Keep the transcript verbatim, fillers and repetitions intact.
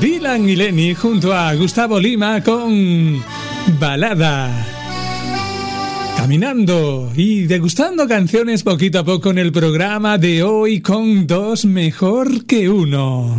Dylan y Lenny junto a Gustavo Lima con Balada. Caminando y degustando canciones poquito a poco en el programa de hoy con Dos Mejor que Uno.